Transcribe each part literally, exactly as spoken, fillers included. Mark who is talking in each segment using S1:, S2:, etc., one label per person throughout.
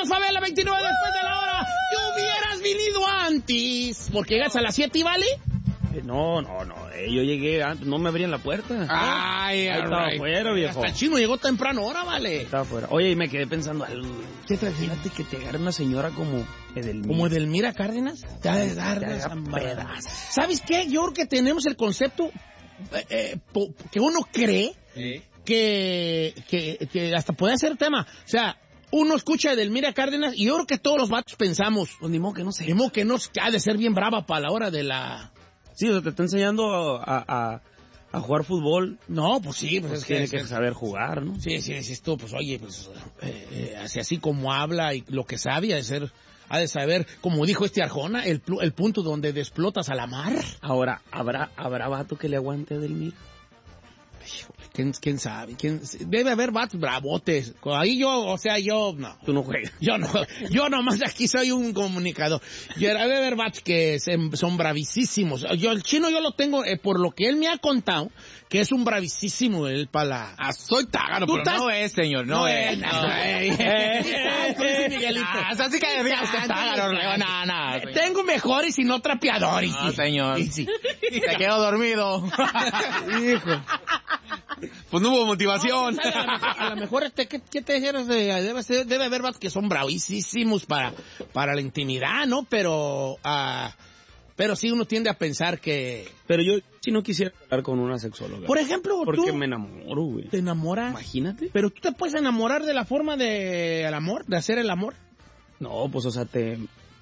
S1: Favela, veintinueve después de la hora. ¡Te hubieras venido antes! Porque llegas a las siete y vale.
S2: Eh, no, no, no. Eh, yo llegué antes, no me abrían la puerta.
S1: Ay,
S2: ahí estaba
S1: right.
S2: afuera, viejo.
S1: Hasta el chino llegó temprano, ahora vale.
S2: Estaba afuera. Oye, y me quedé pensando algo. ¿Qué te fíjate que te agarre una señora como Edelmira?
S1: ¿Como Edelmira Cárdenas? Te ha de dar pedas. ¿Sabes qué? Yo creo que tenemos el concepto eh, eh, po, que uno cree ¿sí? que, que, que hasta puede ser tema. O sea, uno escucha a Edelmira Cárdenas y yo creo que todos los vatos pensamos, pues ni modo que no sé. Ni modo que no ha de ser bien brava para la hora de la...
S2: Sí, o sea, te está enseñando a, a, a jugar fútbol.
S1: No, pues sí. Pues,
S2: pues
S1: es
S2: tiene
S1: que,
S2: que saber jugar, ¿no?
S1: Sí, sí, sí, esto, pues oye, pues eh, eh, así, así como habla y lo que sabe, ha de ser, ha de saber, como dijo este Arjona, el, el punto donde desplotas a la mar.
S2: Ahora, ¿habrá, habrá vato que le aguante a Edelmira?
S1: ¿Quién, quién sabe? ¿Quién, debe haber vatos bravotes. Ahí yo, o sea, yo no.
S2: Tú no juegas.
S1: Yo no. Yo nomás aquí soy un comunicador. Yo, debe haber vatos que se, son bravísimos. Yo, el chino yo lo tengo, eh, por lo que él me ha contado, que es un bravísimo él para la...
S3: Ah, soy tágaro, pero
S1: estás...
S3: no es, señor, no, no es. No.
S1: Miguelito.
S3: Ah, así que decía usted tágaro, no, no.
S1: Tengo mejores y no trapeadores.
S3: No, señor.
S1: Sí, sí.
S3: Te quedo dormido.
S1: Hijo.
S3: Pues no hubo motivación.
S1: No, a, lo, a lo mejor, este, ¿qué, qué te dijeras? De, debe, ser, debe haber vatos que son bravísimos para, para la intimidad, ¿no? Pero, uh, pero sí uno tiende a pensar que...
S2: Pero yo si no quisiera hablar con una sexóloga.
S1: Por ejemplo,
S2: porque
S1: tú...
S2: me enamoro, güey.
S1: ¿Te enamoras?
S2: Imagínate.
S1: Pero tú te puedes enamorar de la forma de el amor, de hacer el amor.
S2: No, pues, o sea, te...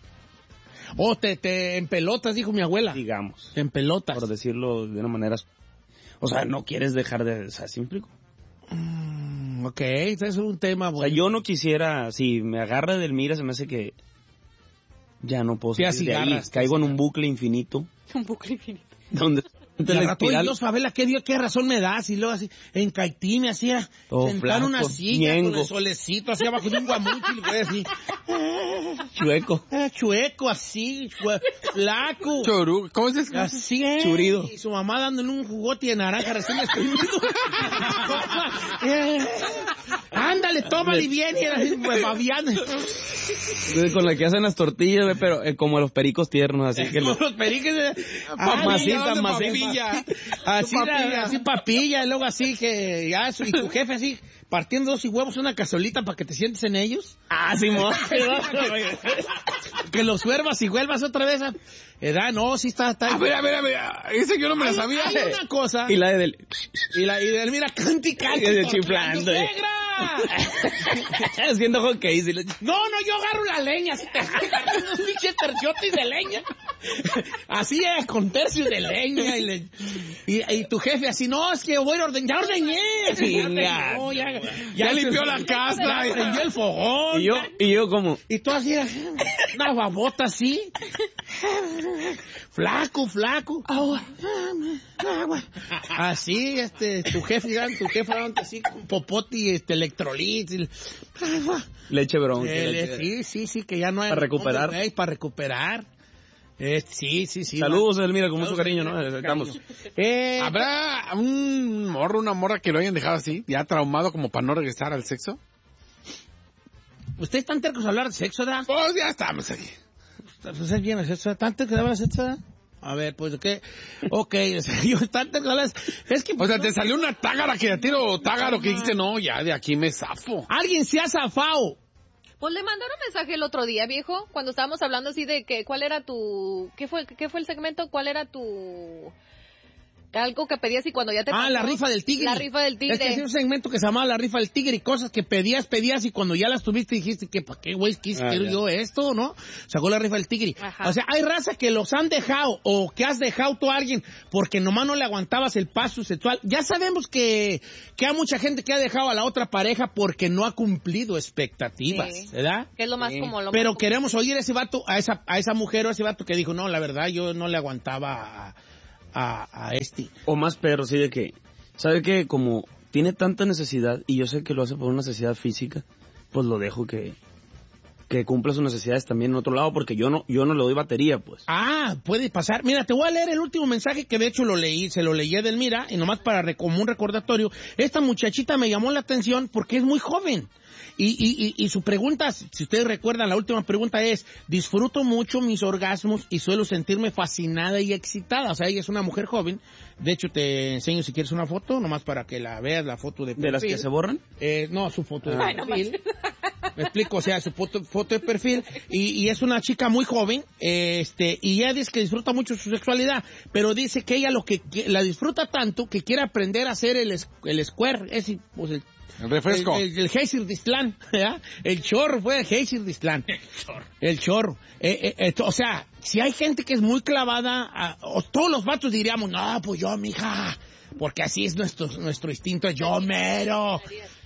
S1: O oh, te, te empelotas, dijo mi abuela.
S2: Digamos.
S1: Te empelotas.
S2: Por decirlo de una manera... O sea, no quieres dejar de... O sea, ¿sí me explico?
S1: Mm, ok, ese es un tema bueno.
S2: O sea, yo no quisiera... Si me agarra Edelmira, se me hace que... Ya no puedo salir de ahí. Caigo en un bucle infinito.
S4: Un bucle infinito.
S2: Donde...
S1: La espiral... Dios, Favela, ¿qué, Dios, ¿qué razón me das? Y luego así, en Caití me hacía
S2: todo
S1: sentar
S2: flaco,
S1: una silla
S2: ñengo.
S1: con el solecito así abajo de un guamúchil, güey, así.
S2: Chueco.
S1: Eh, chueco, así, chue, flaco.
S3: Choru, ¿cómo es eso?
S1: Así es.
S2: Churido.
S1: Y su mamá dándole un jugote de naranja recién exprimido. eh, ándale, tómale y viene, y así, pues, babiando.
S2: Con la que hacen las tortillas, güey, pero eh, como los pericos tiernos, así que...
S1: Los, los pericos... Eh,
S2: ah, masita, masita.
S1: Así, la, así papilla, y luego así que ya, y tu jefe así, partiendo dos y huevos en una cazuelita para que te sientes en ellos.
S2: Ah, sí, mo.
S1: Que los huervas y vuelvas otra vez. ¿Edad? No, sí está... está
S3: a ver, a ver, a ver, ese yo no me
S1: hay,
S3: la sabía.
S1: Hay una cosa...
S2: Y la de... Del...
S1: Y la y de mira, canti, canti.
S2: Y chiflando. Haciendo hockey. Si lo...
S1: No, no, yo agarro la leña, así te unos pinches terciotes de leña. Así es, con tercios de leña. Y, le, y, y tu jefe así, no, es que voy a ordeñar. Ya ordeñé.
S2: Ya,
S1: no, ya,
S3: ya,
S1: ya
S3: limpió la casa.
S1: Ya prendió el fogón.
S2: Y yo, y yo como...
S1: Y tú así, una babota así. Flaco, flaco. Agua, agua. Así, este, tu jefe, tu jefe, así, con popote y este, electrolit. Agua.
S2: Leche bronca.
S1: Eh,
S2: leche...
S1: Sí, sí, sí, que ya no hay...
S2: Para recuperar.
S1: Wey, para recuperar. Eh, sí, sí, sí.
S2: Saludos, Edelmira, con mucho cariño, ¿no? Estamos.
S1: Eh,
S3: ¿Habrá un morro, una morra que lo hayan dejado así, ya traumado como para no regresar al sexo?
S1: ¿Ustedes están tercos a hablar de sexo, ¿verdad?
S3: Pues ya estamos aquí.
S1: ¿Ustedes bien el sexo? ¿Están tercos a hablar de sexo, ¿verdad? A ver, pues, ¿qué? Ok, o sea, yo están tercos a hablar de... Es que...
S3: O sea, te salió una tágara que a tiro tágaro que dijiste, no, ya de aquí me zafo.
S1: Alguien se ha zafado.
S4: Pues le mandaron mensaje el otro día, viejo, cuando estábamos hablando así de que cuál era tu... ¿Qué fue, qué fue el segmento? ¿Cuál era tu... Algo que pedías y cuando ya te...
S1: Ah,
S4: pasó,
S1: la rifa del tigre.
S4: La rifa del tigre.
S1: Es que es un segmento que se llamaba la rifa del tigre y cosas que pedías, pedías y cuando ya las tuviste dijiste que ¿para qué, güey? ¿Qué ah, quiero ya. yo esto, no? Sacó la rifa del tigre. Ajá. O sea, hay raza que los han dejado o que has dejado tú a alguien porque nomás no le aguantabas el paso sexual. Ya sabemos que, que hay mucha gente que ha dejado a la otra pareja porque no ha cumplido expectativas, sí. ¿verdad?
S4: Que es lo más sí. como lo
S1: Pero
S4: más
S1: queremos oír a ese vato, a esa, a esa mujer o a ese vato que dijo, no, la verdad, yo no le aguantaba a... A, a este.
S2: O más perro, sí, de que, ¿sabe qué? Como tiene tanta necesidad, y yo sé que lo hace por una necesidad física, pues lo dejo que, que cumpla sus necesidades también en otro lado, porque yo no yo no le doy batería, pues.
S1: Ah, puede pasar. Mira, te voy a leer el último mensaje que de hecho lo leí, se lo leí a Edelmira, y nomás para como un recordatorio. Esta muchachita me llamó la atención porque es muy joven. Y, y, y, y su pregunta, si ustedes recuerdan, la última pregunta es, disfruto mucho mis orgasmos y suelo sentirme fascinada y excitada. O sea, ella es una mujer joven. De hecho, te enseño si quieres una foto, nomás para que la veas, la foto de perfil.
S2: ¿De las que se borran?
S1: Eh, no, su foto de Ay, perfil. No me explico, o sea, su foto, foto de perfil. Y, y es una chica muy joven, eh, este, y ella dice que disfruta mucho su sexualidad, pero dice que ella lo que, que la disfruta tanto que quiere aprender a hacer el, el square, ese, pues el
S3: El refresco.
S1: El, el, el Geysir Distlan, ¿verdad? El chorro fue el Geysir Distlan. El chorro. El chorro. Eh, eh, eh, o sea, si hay gente que es muy clavada, a, o todos los vatos diríamos, no, pues yo, mija, porque así es nuestro, nuestro instinto, yo mero.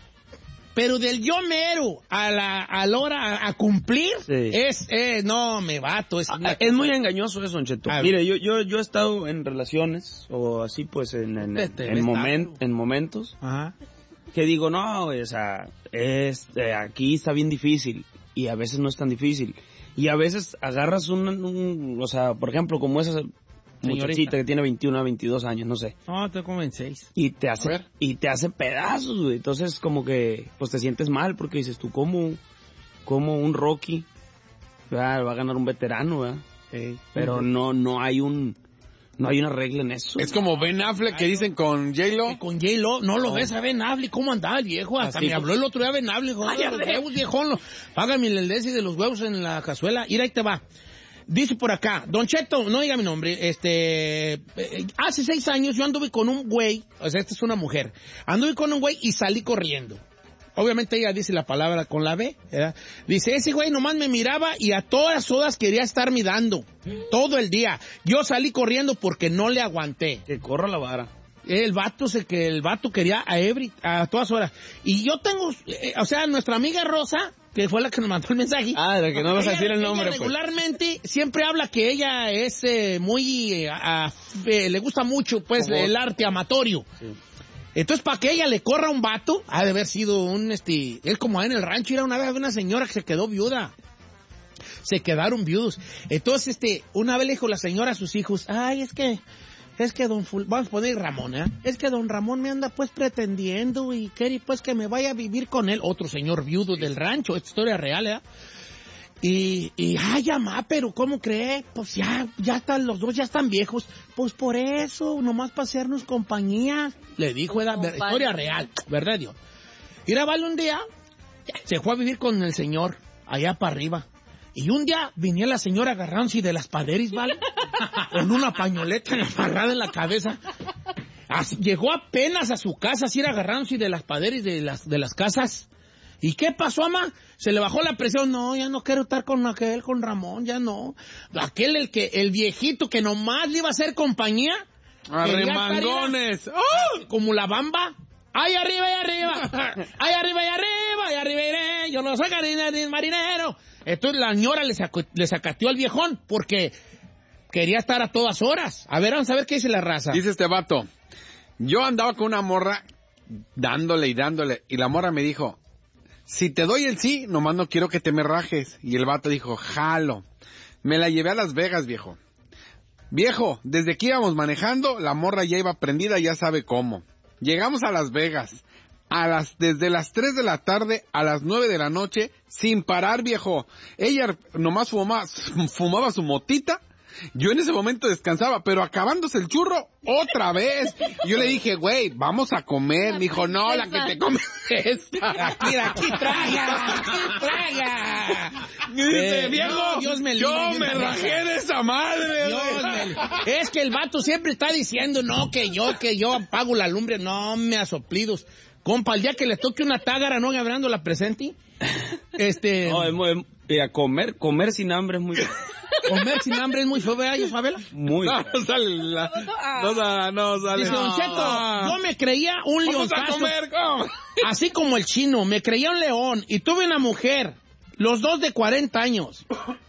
S1: Pero del yo mero a la, a la hora a, a cumplir, sí. es, eh, no, me vato. Es,
S2: ah, es muy engañoso eso, Don Cheto. Mire, yo, yo, yo he estado en relaciones, o así pues, en, en, en, en, momen, en momentos. Ajá. Que digo, no, o sea, es, eh, aquí está bien difícil, y a veces no es tan difícil. Y a veces agarras un, un o sea, por ejemplo, como esa muchachita que tiene veintiuno, veintidós años, no sé.
S1: No, estoy como en seis.
S2: Y te hace, y te hace pedazos, güey. Entonces, como que, pues te sientes mal, porque dices tú, como, como un Rocky, ¿verdad? Va a ganar un veterano, ¿verdad? Sí. Pero uh-huh. no, no hay un... No hay una regla en eso.
S3: Es como Ben Affleck que dicen con J-Lo.
S1: Con J-Lo, no lo oh. ves a Ben Affleck, ¿cómo andaba el viejo? Hasta Así me habló el otro día Ben Affleck, joder, Ay, los huevos, viejón, págame el desi de los huevos en la cazuela. Mira, ahí te va. Dice por acá, Don Cheto, no diga mi nombre, este, eh, hace seis años yo anduve con un güey, o sea, esta es una mujer, anduve con un güey y salí corriendo. Obviamente ella dice la palabra con la B, ¿verdad? Dice, ese güey nomás me miraba y a todas horas quería estar mirando. Todo el día. Yo salí corriendo porque no le aguanté.
S2: Que corra la vara.
S1: El vato, se, que el vato quería a every, a todas horas. Y yo tengo, eh, o sea, nuestra amiga Rosa, que fue la que nos mandó el mensaje.
S2: Ah, de que no vas a decir el nombre.
S1: Regularmente pues. Siempre habla que ella es eh, muy, eh, a, eh, le gusta mucho, pues, Como... el arte amatorio. Sí. Entonces, para que ella le corra un vato, ha de haber sido un, este, él como en el rancho, era una vez una señora que se quedó viuda. Se quedaron viudos. Entonces, este, una vez le dijo la señora a sus hijos, ay, es que, es que don, Ful vamos a poner Ramón, ¿eh? Es que don Ramón me anda pues pretendiendo y quiere pues que me vaya a vivir con él. Otro señor viudo del rancho, esta historia real, ¿eh? Y, y, ay, mamá, pero ¿cómo cree? Pues ya, ya están, los dos ya están viejos. Pues por eso, nomás para hacernos compañía. Le dijo, era compañía. Historia real, ¿verdad, Dios? Y era, vale, un día, se fue a vivir con el señor, allá para arriba. Y un día venía la señora agarrándose de las paderis, ¿vale? Con una pañoleta amarrada en la cabeza. Así, llegó apenas a su casa, así era agarrándose de las paderis de las, de las casas. ¿Y qué pasó, mamá? Se le bajó la presión. No, ya no quiero estar con aquel, con Ramón, ya no. Aquel, el que, el viejito que nomás le iba a hacer compañía.
S3: ¡Arremangones!
S1: ¡Oh! Como la bamba. ¡Ay, arriba, ay, arriba! ¡Ay, arriba, ay, arriba! ¡Ay, arriba iré! Yo no soy marinero. Entonces la señora le, sacó, le sacateó al viejón porque quería estar a todas horas. A ver, vamos a ver qué dice la raza.
S3: Dice este vato, yo andaba con una morra dándole y dándole, y la morra me dijo, si te doy el sí, nomás no quiero que te me rajes. Y el vato dijo, jalo. Me la llevé a Las Vegas, viejo. Viejo, desde que íbamos manejando, la morra ya iba prendida, ya sabe cómo. Llegamos a Las Vegas, a las, desde las tres de la tarde a las nueve de la noche, sin parar, viejo. Ella nomás fumaba, fumaba su motita. Yo en ese momento descansaba, pero acabándose el churro, otra vez. Yo le dije, güey, vamos a comer. Me dijo, no, la que te comes esta.
S1: Aquí, aquí, traga, aquí, traga.
S3: Y dice, viejo, Dios me yo libre, me rajé de esa madre.
S1: Dios me... Es que el vato siempre está diciendo, no, que yo, que yo apago la lumbre. No, me asoplidos. Compa, el día que le toque una tágara, ¿no? Abriendo la presente. Este...
S2: No, es muy... A comer, comer sin hambre es muy...
S1: Comer sin hambre es muy feo, ¿verdad, Isabela?
S2: Muy.
S3: No, no sale la... No, no, no sale.
S1: Dice, Don Cheto,
S3: no.
S1: yo me creía un león.
S3: Vamos a comer, ¿cómo?
S1: Así como el chino, me creía un león y tuve una mujer, los dos de cuarenta años.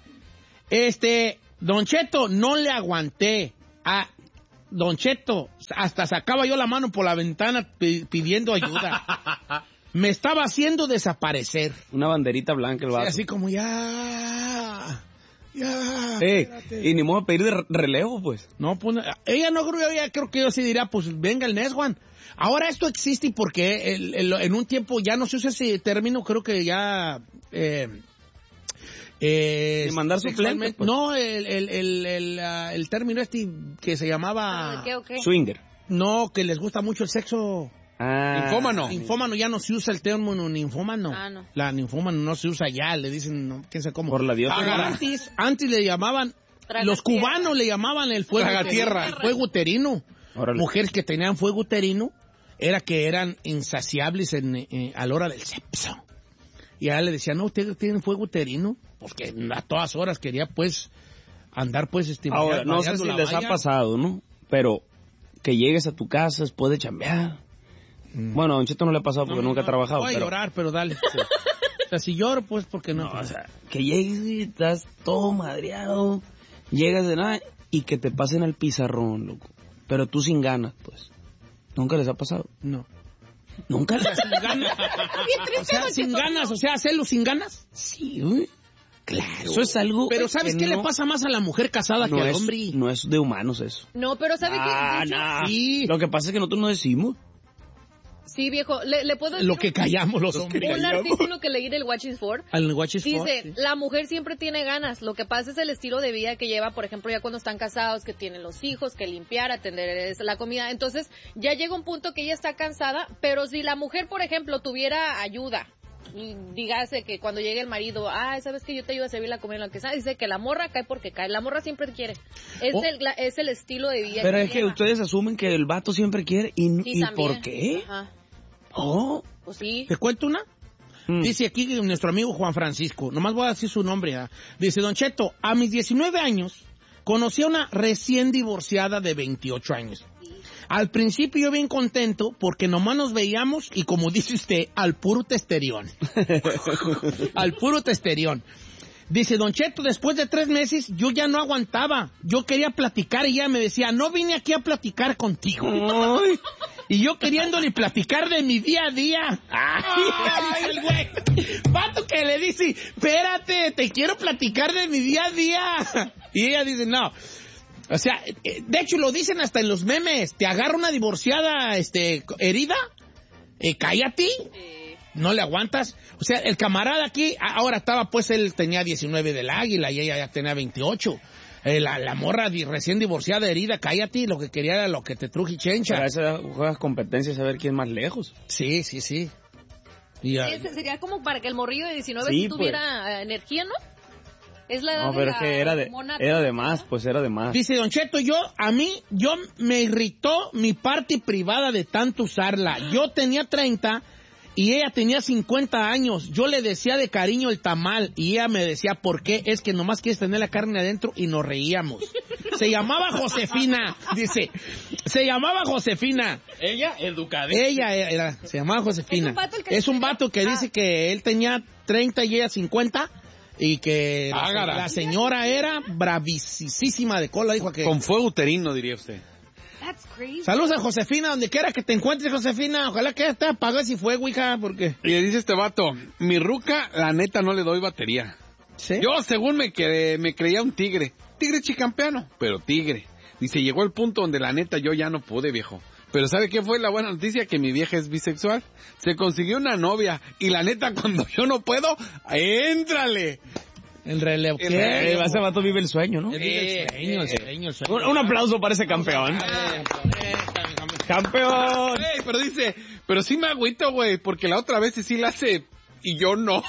S1: Este, Don Cheto, no le aguanté. A Don Cheto, hasta sacaba yo la mano por la ventana pidiendo ayuda. me estaba haciendo desaparecer.
S2: Una banderita blanca el vato.
S1: Sí, así como ya... Ya,
S2: hey, y ni modo a pedir de relevo, pues.
S1: No, pues, ella no creo, ella creo que yo sí diría, pues, venga el next one. Ahora esto existe porque el, el, en un tiempo ya no se usa ese término, creo que ya... Eh, eh,
S2: ¿De mandar suplentes?
S1: Pues. No, el, el, el, el, uh, el término este que se llamaba...
S4: ¿Qué, okay?
S2: Swinger.
S1: No, que les gusta mucho el sexo...
S3: Ah, ninfómano.
S1: Ninfómano, ya no se usa el término ninfómano.
S4: Ah, no.
S1: La ninfómano no se usa ya, le dicen, no, quién sabe cómo.
S2: Por la diosa.
S1: Ah, antes, antes le llamaban,
S4: Traga
S1: los
S4: tierra.
S1: cubanos le llamaban el fuego,
S3: Tragatierra.
S1: el fuego uterino.
S2: Órale.
S1: Mujeres que tenían fuego uterino, era que eran insaciables en, eh, a la hora del sexo. Y a ella le decían, no, ustedes tienen fuego uterino, porque a todas horas quería, pues, andar, pues, estimulando.
S2: Ahora, no sé si les ha pasado, ¿no? Pero que llegues a tu casa después de chambear. Mm. Bueno, a Don Cheto no le ha pasado porque no, nunca no, ha trabajado.
S1: Voy a
S2: pero...
S1: llorar, pero dale. Sí. O sea, si lloro, pues, porque no.
S2: No, o sea, que llegues y estás todo madreado, llegas de nada y que te pasen al pizarrón, loco. Pero tú sin ganas, pues. ¿Nunca les ha pasado?
S1: No.
S2: ¿Nunca les ha
S1: sin ganas? O sea, sin ganas, o sea, hacerlo sin ganas.
S2: Sí, güey.
S1: Claro.
S2: Eso es algo.
S1: Pero ¿sabes qué no, le pasa más a la mujer casada
S2: no
S1: que al
S2: es,
S1: hombre?
S2: No es de humanos eso.
S4: No, pero ¿sabe
S2: ah,
S4: qué?
S2: Nah.
S1: Sí.
S2: Lo que pasa es que nosotros no decimos.
S4: Sí, viejo, le, le puedo decir
S1: lo que callamos los hombres.
S4: Un artículo que leí del Watch is For.
S1: Al Watch is For.
S4: Dice,
S1: sí.
S4: la mujer siempre tiene ganas. Lo que pasa es el estilo de vida que lleva, por ejemplo, ya cuando están casados, que tienen los hijos, que limpiar, atender la comida. Entonces, ya llega un punto que ella está cansada, pero si la mujer, por ejemplo, tuviera ayuda, y dígase que cuando llegue el marido, ah, ¿sabes que yo te ayudo a servir la comida, lo que sea? Dice que la morra cae porque cae. La morra siempre quiere. Es, oh. el, la, es el estilo de vida
S2: pero
S4: que
S2: es
S4: lleva.
S2: que ustedes asumen que el vato siempre quiere. ¿Y,
S4: sí,
S2: ¿y por qué?
S4: Ajá.
S2: Oh.
S4: Pues sí.
S1: ¿Te cuento una? Mm. Dice aquí nuestro amigo Juan Francisco, nomás voy a decir su nombre. ¿eh? Dice, Don Cheto, a mis diecinueve años conocí a una recién divorciada de veintiocho años. Sí. Al principio yo bien contento porque nomás nos veíamos y como dice usted, al puro testerión. Al puro testerión. Dice, Don Cheto, después de tres meses yo ya no aguantaba. Yo quería platicar y ella me decía, no vine aquí a platicar contigo. Ay. Y yo queriéndole platicar de mi día a día. Ay, ay, el güey. Vato que le dice, espérate, te quiero platicar de mi día a día. Y ella dice, no. O sea, de hecho lo dicen hasta en los memes. Te agarra una divorciada este, herida, eh, cállate. No le aguantas. O sea, el camarada aquí, ahora estaba, pues él tenía diecinueve del Águila y ella ya tenía veintiocho. Eh, la, la morra di, recién divorciada, herida, cállate, lo que quería era lo que te truje chencha.
S2: Para eso juegas competencias a ver quién es más lejos.
S1: Sí, sí, sí. Y, uh,
S4: sí sería como para que el morrillo de diecinueve
S2: sí,
S4: tuviera
S2: pues.
S4: energía, ¿no? Es la edad
S2: no, pero
S4: de
S2: es
S4: la
S2: que era de, era de más, pues era de más.
S1: Dice Don Cheto, yo, a mí, yo me irritó mi parte privada de tanto usarla. Yo tenía treinta y ella tenía cincuenta años. Yo le decía de cariño el tamal y ella me decía, ¿por qué? Es que nomás quieres tener la carne adentro y nos reíamos. Se llamaba Josefina, dice. Se llamaba Josefina.
S2: Ella, educadísima.
S1: Ella era, se llamaba Josefina.
S4: Es un vato, el que,
S1: es un vato que ah. dice que él tenía treinta y ella cincuenta. Y que la, la señora era bravísima de cola, dijo que...
S3: Con fuego uterino, diría usted.
S4: That's crazy.
S1: Saludos a Josefina, donde quiera que te encuentres, Josefina. Ojalá que te apague si fuego, hija, porque...
S3: Y le dice este vato, mi ruca, la neta, no le doy batería.
S1: ¿Sí?
S3: Yo, según me, quedé, me creía un tigre. Tigre chicampeano, pero tigre. Dice, llegó el punto donde la neta yo ya no pude, viejo. Pero ¿sabe qué fue la buena noticia? Que mi vieja es bisexual. Se consiguió una novia. Y la neta, cuando yo no puedo, ¡éntrale!
S1: El relevo.
S2: ¿Qué? ¿Qué? Ese vato vive el sueño, ¿no?
S1: Eh, el sueño, el sueño, el sueño.
S2: Un, un aplauso para ese campeón.
S1: Eh,
S2: ¡Campeón!
S3: Hey, pero dice, pero sí me agüito, güey, porque la otra vez sí la hace y yo no.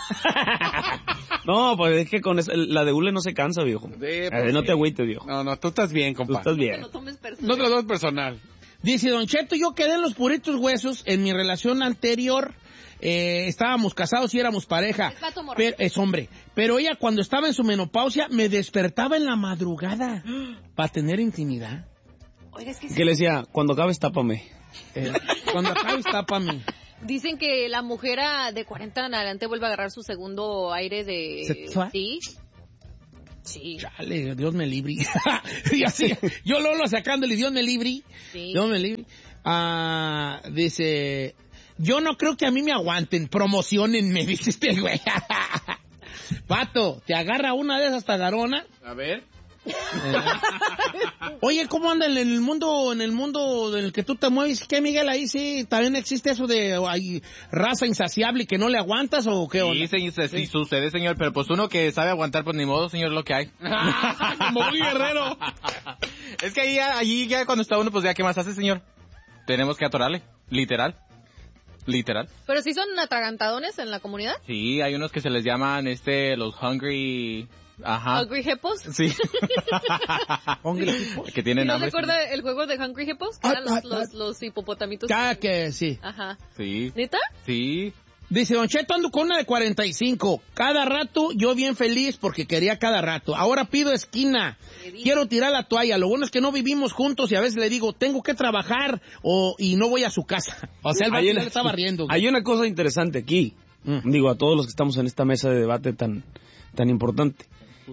S2: No, pues es que con eso, la de hule no se cansa, viejo.
S3: De,
S2: pues, eh, no te agüites, viejo.
S3: No, no, tú estás bien, compa.
S2: Tú estás bien.
S4: No, tomes
S3: no te lo tomes personal.
S1: Dice Don Cheto, yo quedé en los puritos huesos en mi relación anterior. Eh, estábamos casados y éramos pareja.
S4: Es vato morro.
S1: Pero, es hombre. Pero ella cuando estaba en su menopausia me despertaba en la madrugada para tener intimidad.
S4: Oiga, es que...
S2: ¿Qué le decía? Cuando acabes, tápame.
S1: Eh, cuando acabes, tápame.
S4: Dicen que la mujer de cuarenta en adelante vuelve a agarrar su segundo aire de...
S1: ¿Sexual?
S4: Sí. Sí.
S1: Chale, Dios me libre. Y así, yo Lolo sacándole, Dios me libre.
S4: Sí.
S1: Dios me libre. Ah, dice, yo no creo que a mí me aguanten. Promocionenme, dice este güey. Pato, ¿te agarra una de esas tagarona?
S3: A ver.
S1: Oye, ¿cómo anda en el mundo, en el mundo en el que tú te mueves? ¿Qué, Miguel? Ahí sí, ¿también existe eso de hay raza insaciable y que no le aguantas o qué onda?
S5: Sí, sí, sí, sucede, señor, pero pues uno que sabe aguantar, pues ni modo, señor, lo que hay.
S1: Como un guerrero.
S5: Es que ahí, allí ya cuando está uno, pues ya, ¿qué más hace, señor? Tenemos que atorarle, literal. Literal.
S4: ¿Pero sí son atragantadones en la comunidad?
S5: Sí, hay unos que se les llaman, este, los hungry... Ajá.
S4: ¿Hungry Hippos?
S5: Sí.
S1: ¿Hungry Hippos?
S5: Que tienen
S4: ¿No
S5: hambre.
S4: ¿No recuerda el juego de Hungry Hippos? Que eran los, los, los hipopotamitos.
S1: Ah, que sí.
S4: Ajá.
S5: Sí.
S4: ¿Neta?
S5: Sí.
S1: Dice, Don Cheto, ando con una de cuarenta y cinco. Cada rato, yo bien feliz porque quería cada rato. Ahora pido esquina. Quiero tirar la toalla. Lo bueno es que no vivimos juntos y a veces le digo, tengo que trabajar o y no voy a su casa. O sea, el vato le estaba riendo.
S2: Hay una cosa interesante aquí. Mm. Digo, a todos los que estamos en esta mesa de debate tan, tan importante.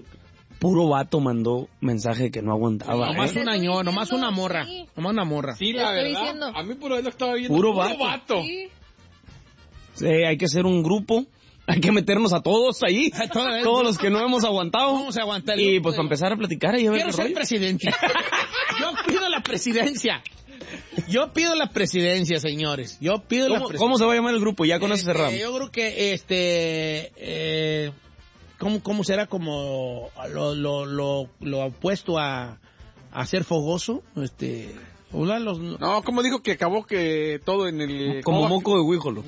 S2: Puro vato mandó mensaje de que no aguantaba.
S1: Sí, nomás
S2: ¿eh?
S1: un año, nomás una morra. Sí. Nomás una morra.
S3: Sí, la verdad. Diciendo. A mí por ahí lo estaba viendo.
S2: Puro, puro vato.
S3: vato.
S4: Sí.
S2: Sí, hay que hacer un grupo. Hay que meternos a todos ahí. Todos los que no hemos aguantado.
S1: Vamos a aguantar.
S2: Y pues para empezar a platicar y a ver
S1: Quiero ser
S2: rollo.
S1: presidente. Yo pido la presidencia. Yo pido la presidencia, señores. Yo pido
S2: ¿Cómo,
S1: la presidencia.
S2: ¿Cómo se va a llamar el grupo? Ya con
S1: este,
S2: eso cerramos.
S1: Yo creo que este... Eh, ¿cómo, ¿Cómo será como lo, lo, lo, lo opuesto a, a ser fogoso? Este... Los...
S3: No, como dijo que acabó que todo en el...
S2: Como moco de huíjolo.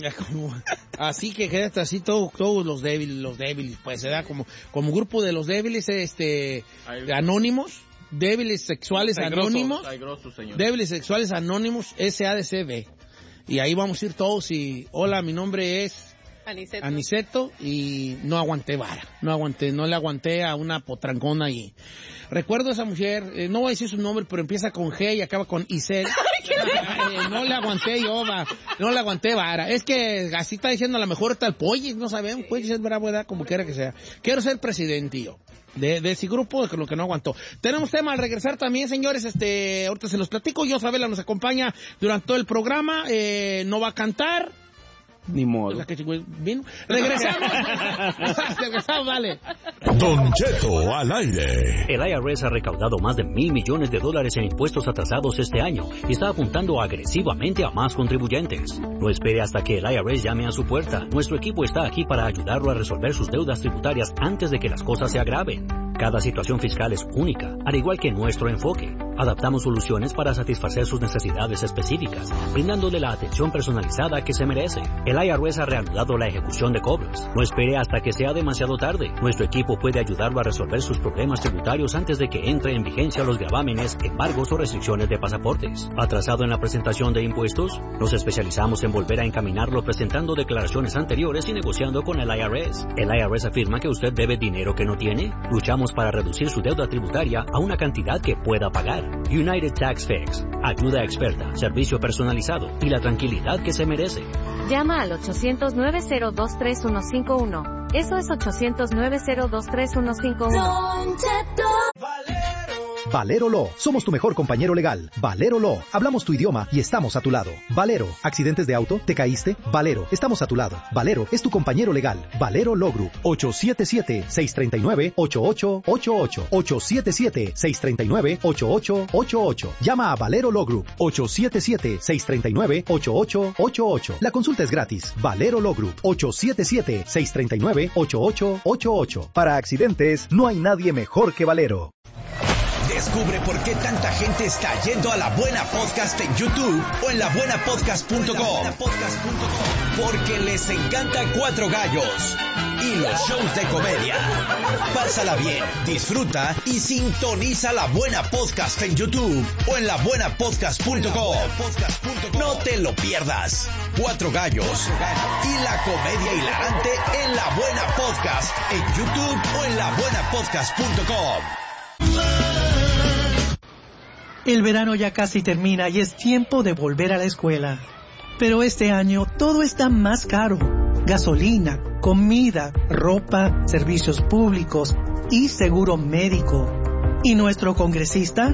S1: Así que quedaste así todo, todos los débiles, los débiles, pues se da como, como grupo de los débiles, este, anónimos, débiles sexuales
S5: hay
S1: anónimos,
S5: grosso, hay grosso, señor.
S1: débiles sexuales anónimos, S A D C B. Y ahí vamos a ir todos y, hola, mi nombre es...
S4: Aniceto.
S1: Aniceto y no aguanté vara, no aguanté, no le aguanté a una potrancona y... Recuerdo a esa mujer, eh, no voy a decir su nombre, pero empieza con G y acaba con Isel. eh, no le aguanté yo, va, no le aguanté vara. Es que así está diciendo, a lo mejor está el pollo, no sabemos, puede ser bravo, edad, como quiera que sea. Quiero ser presidente yo, de, de ese grupo, de lo que no aguantó. Tenemos tema al regresar también, señores, este, ahorita se los platico. Yo, Sabela nos acompaña durante todo el programa, eh, no va a cantar.
S2: Ni modo.
S1: ¿Vino? Regresamos. Regresamos, vale.
S6: Don Cheto al aire.
S7: El I R S ha recaudado más de mil millones de dólares en impuestos atrasados este año y está apuntando agresivamente a más contribuyentes. No espere hasta que el I R S llame a su puerta. Nuestro equipo está aquí para ayudarlo a resolver sus deudas tributarias antes de que las cosas se agraven. Cada situación fiscal es única, al igual que nuestro enfoque. Adaptamos soluciones para satisfacer sus necesidades específicas, brindándole la atención personalizada que se merece. El I R S ha reanudado la ejecución de cobros. No espere hasta que sea demasiado tarde. Nuestro equipo puede ayudarlo a resolver sus problemas tributarios antes de que entre en vigencia los gravámenes, embargos o restricciones de pasaportes. ¿Atrasado en la presentación de impuestos? Nos especializamos en volver a encaminarlo presentando declaraciones anteriores y negociando con el I R S. ¿El I R S afirma que usted debe dinero que no tiene? Luchamos para reducir su deuda tributaria a una cantidad que pueda pagar. United Tax Fix. Ayuda experta, servicio personalizado y la tranquilidad que se merece.
S8: Llama al ochocientos, nueve cero dos, tres uno cinco uno. Eso es ochocientos, nueve cero dos, tres uno cinco uno.
S9: Valero Law. Somos tu mejor compañero legal. Valero Law. Hablamos tu idioma y estamos a tu lado. Valero. ¿Accidentes de auto? ¿Te caíste? Valero. Estamos a tu lado. Valero es tu compañero legal. Valero Law Group. ocho siete siete, seis tres nueve, ocho ocho ocho ocho. ocho siete siete, seis tres nueve, ocho ocho ocho ocho. Llama a Valero Law Group. ocho siete siete, seis tres nueve, ocho ocho ocho ocho. La consulta es gratis. Valero Law Group. ocho siete siete, seis tres nueve, ocho ocho ocho ocho. Para accidentes, no hay nadie mejor que Valero.
S10: Descubre por qué tanta gente está yendo a La Buena Podcast en YouTube o en la buena podcast punto com. Porque les encanta Cuatro Gallos y los shows de comedia. Pásala bien, disfruta y sintoniza La Buena Podcast en YouTube o en la buena podcast punto com. No te lo pierdas. Cuatro Gallos y la comedia hilarante en La Buena Podcast en YouTube o en la buena podcast punto com.
S11: El verano ya casi termina y es tiempo de volver a la escuela. Pero este año todo está más caro. Gasolina, comida, ropa, servicios públicos y seguro médico. ¿Y nuestro congresista?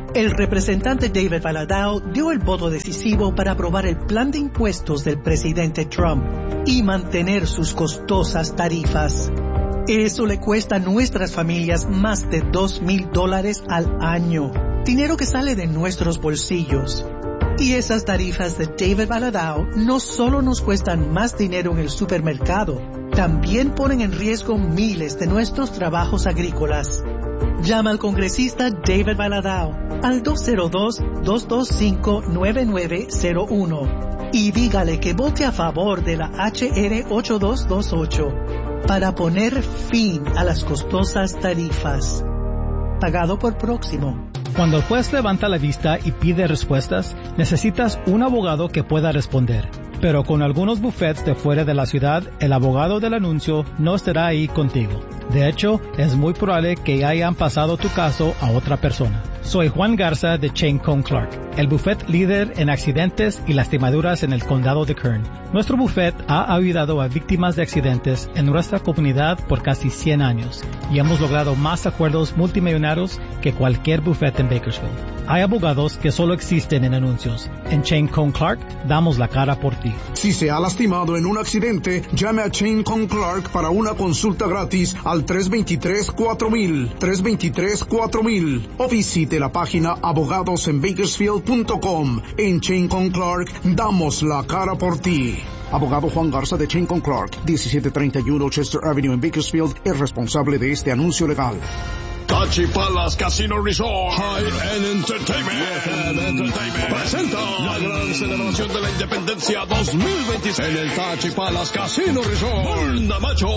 S11: El representante David Valadao dio el voto decisivo para aprobar el plan de impuestos del presidente Trump y mantener sus costosas tarifas. Eso le cuesta a nuestras familias más de dos mil dólares al año, dinero que sale de nuestros bolsillos. Y esas tarifas de David Valadao no solo nos cuestan más dinero en el supermercado, también ponen en riesgo miles de nuestros trabajos agrícolas. Llama al congresista David Valadao al dos cero dos, dos dos cinco, nueve nueve cero uno y dígale que vote a favor de la H R ocho dos dos ocho para poner fin a las costosas tarifas. Pagado por Próximo.
S12: Cuando el juez levanta la vista y pide respuestas, necesitas un abogado que pueda responder. Pero con algunos bufetes de fuera de la ciudad, el abogado del anuncio no estará ahí contigo. De hecho, es muy probable que hayan pasado tu caso a otra persona. Soy Juan Garza de Chain Cone Clark, el bufete líder en accidentes y lastimaduras en el condado de Kern. Nuestro bufete ha ayudado a víctimas de accidentes en nuestra comunidad por casi cien años y hemos logrado más acuerdos multimillonarios que cualquier bufete en Bakersfield. Hay abogados que solo existen en anuncios. En Chain Cone Clark damos la cara por ti.
S13: Si se ha lastimado en un accidente, llame a Chain Cone Clark para una consulta gratis al tres dos tres, cuatro mil, tres dos tres, cuatro mil o visite la página abogados en bakersfield punto com. En Chain Cone Clark damos la cara por ti. Abogado Juan Garza de Chain Cone Clark, diecisiete treinta y uno Chester Avenue en Bakersfield, es responsable de este anuncio legal.
S14: Tachi Palace Casino Resort High End Entertainment, yeah, Entertainment presenta la gran celebración de la independencia dos mil veintiséis en el Tachi Palace Casino Resort. Manda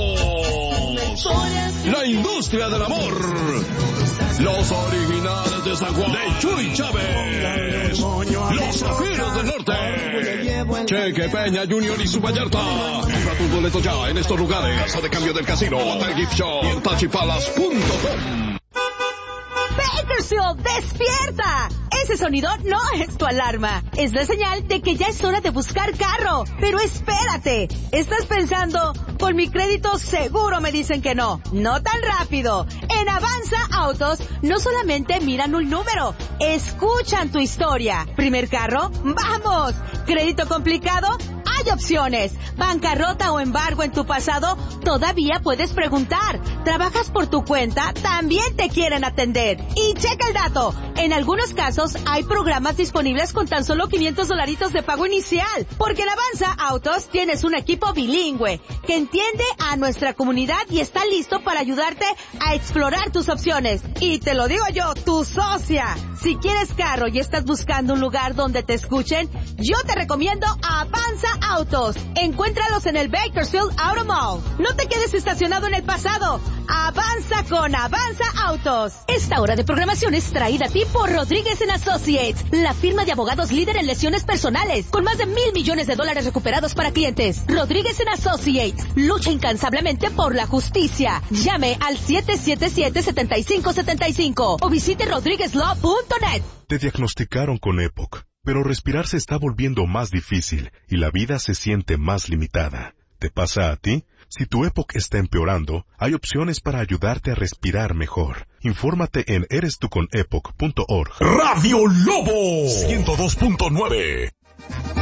S14: Machos, la industria del amor, los originales de San Juan, de Chuy Chávez, los Zafiros del Norte, Cheque Peña Junior y su Vallarta. Compra tus boletos ya en estos lugares: Casa de Cambio del Casino, Hotel Gift Shop y en tachi palace punto com.
S15: Bakersfield, ¡despierta! Ese sonido no es tu alarma. Es la señal de que ya es hora de buscar carro. Pero espérate, ¿estás pensando, con mi crédito seguro me dicen que no? No tan rápido. En Avanza Autos no solamente miran un número, escuchan tu historia. ¿Primer carro? ¡Vamos! ¿Crédito complicado? Hay opciones. ¿Bancarrota o embargo en tu pasado? Todavía puedes preguntar. ¿Trabajas por tu cuenta? También te quieren atender. Y checa el dato. En algunos casos hay programas disponibles con tan solo quinientos dolaritos de pago inicial. Porque en Avanza Autos tienes un equipo bilingüe que entiende a nuestra comunidad y está listo para ayudarte a explorar tus opciones. Y te lo digo yo, tu socia. Si quieres carro y estás buscando un lugar donde te escuchen, yo te recomiendo Avanza Autos. Encuéntralos en el Bakersfield Auto Mall. No te quedes estacionado en el pasado. Avanza con Avanza Autos. Esta hora de programación es traída a ti por Rodríguez and Associates, la firma de abogados líder en lesiones personales, con más de mil millones de dólares recuperados para clientes. Rodríguez and Associates lucha incansablemente por la justicia. Llame al siete siete siete, siete cinco siete cinco o visite rodriguez law punto net.
S6: Te diagnosticaron con EPOC, pero respirar se está volviendo más difícil y la vida se siente más limitada. ¿Te pasa a ti? Si tu EPOC está empeorando, hay opciones para ayudarte a respirar mejor. Infórmate en eres tú con epoc punto org.
S10: Radio Lobo ciento dos punto nueve.